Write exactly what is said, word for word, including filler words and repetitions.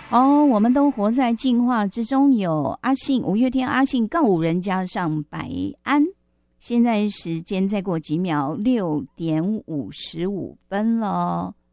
哦，我们都活在进化之中。有阿信，五月天阿信告五人加上白安。现在时间再过几秒，六点五十五分了。